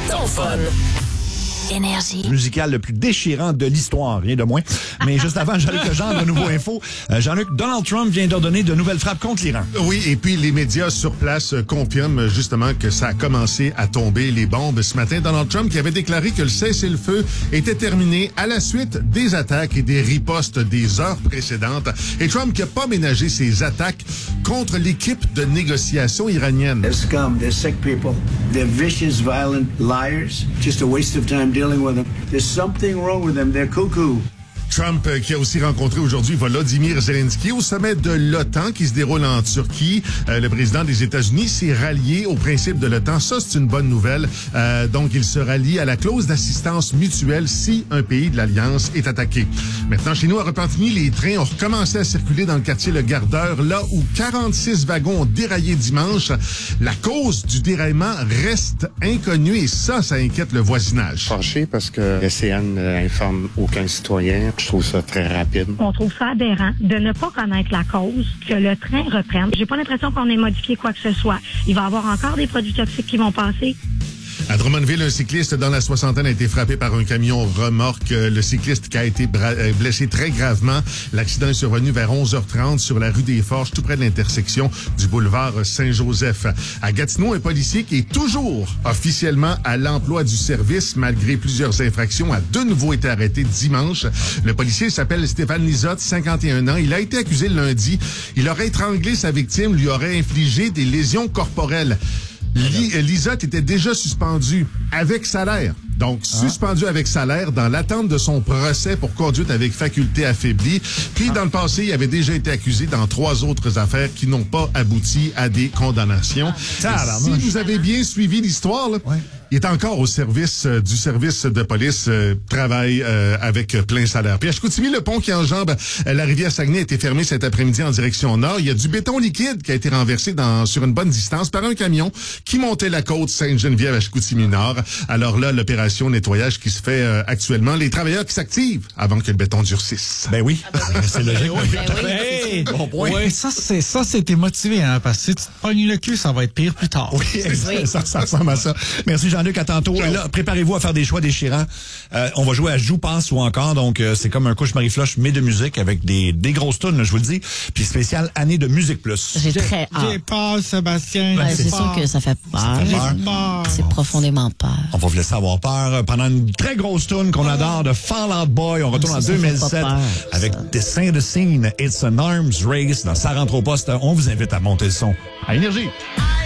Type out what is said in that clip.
Ton fun. Énergie. Musical le plus déchirant de l'histoire, rien de moins. Mais juste avant, Jean-Luc Legendre, de nouveau info. Jean-Luc, Donald Trump vient d'ordonner de nouvelles frappes contre l'Iran. Oui, et puis les médias sur place confirment justement que ça a commencé à tomber les bombes ce matin. Donald Trump qui avait déclaré que le cessez-le-feu était terminé à la suite des attaques et des ripostes des heures précédentes. Et Trump qui n'a pas ménagé ses attaques contre l'équipe de négociation iranienne. They're scum, they're sick people, they're vicious, violent liars. Just a waste of time dealing with them. There's something wrong with them. They're cuckoo. Trump qui a aussi rencontré aujourd'hui Volodymyr Zelensky au sommet de l'OTAN qui se déroule en Turquie. Le président des États-Unis s'est rallié au principe de l'OTAN. Ça, c'est une bonne nouvelle. Donc, il se rallie à la clause d'assistance mutuelle si un pays de l'Alliance est attaqué. Maintenant, chez nous, à Repentigny, les trains ont recommencé à circuler dans le quartier Le Gardeur, là où 46 wagons ont déraillé dimanche. La cause du déraillement reste inconnue et ça inquiète le voisinage. Fâché parce que le CN n'informe aucun citoyen. Je trouve ça très rapide. On trouve ça aberrant de ne pas connaître la cause, que le train reprenne. J'ai pas l'impression qu'on ait modifié quoi que ce soit. Il va y avoir encore des produits toxiques qui vont passer. À Drummondville, un cycliste dans la soixantaine a été frappé par un camion remorque. Le cycliste qui a été blessé très gravement. L'accident est survenu vers 11h30 sur la rue des Forges, tout près de l'intersection du boulevard Saint-Joseph. À Gatineau, un policier qui est toujours officiellement à l'emploi du service, malgré plusieurs infractions, a de nouveau été arrêté dimanche. Le policier s'appelle Stéphane Lisotte, 51 ans. Il a été accusé le lundi. Il aurait étranglé sa victime, lui aurait infligé des lésions corporelles. Lisotte était déjà suspendu avec salaire. Donc, suspendu avec salaire dans l'attente de son procès pour conduite avec faculté affaiblie. Puis, dans le passé, il avait déjà été accusé dans 3 autres affaires qui n'ont pas abouti à des condamnations. Si vous avez bien suivi l'histoire, là, il est encore au service du service de police, travaille avec plein salaire. Puis à Chicoutimi, le pont qui enjambe la rivière Saguenay a été fermé cet après-midi en direction nord. Il y a du béton liquide qui a été renversé sur une bonne distance par un camion qui montait la côte Sainte-Geneviève à Chicoutimi-Nord. Alors là, l'opération nettoyage qui se fait actuellement. Les travailleurs qui s'activent avant que le béton durcisse. Ben oui, c'est logique. Hey, bon point. Ouais, ça c'était motivé, hein, parce que si tu te pognes le cul, ça va être pire plus tard. Oui, ça ressemble à ça. Merci Jean-Luc, à tantôt. Là, préparez-vous à faire des choix déchirants. On va jouer à Joue, Pense ou encore. Donc, c'est comme un couche Marie-Floche, mais de musique avec des grosses tunes, je vous le dis. Puis spécial année de Musique Plus. J'ai très hâte. J'ai peur, Sébastien. Ouais, c'est sûr que ça fait peur. C'est profondément peur. On va vous laisser avoir peur pendant une très grosse tune qu'on adore de Fall Out Boy. On retourne en 2007 avec Dessin de Scene. It's an Arms Race. Dans Ça rentre au poste. On vous invite à monter le son. À Énergie.